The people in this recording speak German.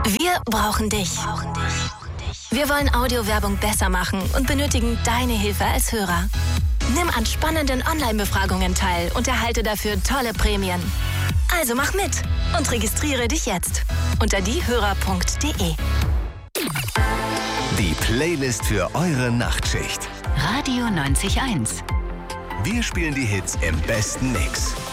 Wir brauchen dich. Wir wollen Audiowerbung besser machen und benötigen deine Hilfe als Hörer. Nimm an spannenden Online-Befragungen teil und erhalte dafür tolle Prämien. Also mach mit und registriere dich jetzt unter diehörer.de. Die Playlist für eure Nachtschicht. Radio 90.1. Wir spielen die Hits im besten Mix.